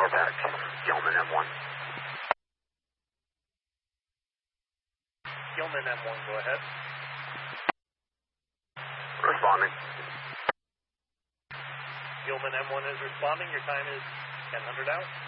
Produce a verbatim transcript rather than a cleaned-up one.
power back. Gilman M one. Gilman M one, go ahead. Responding. Gilman M one is responding. Your time is ten hundred out.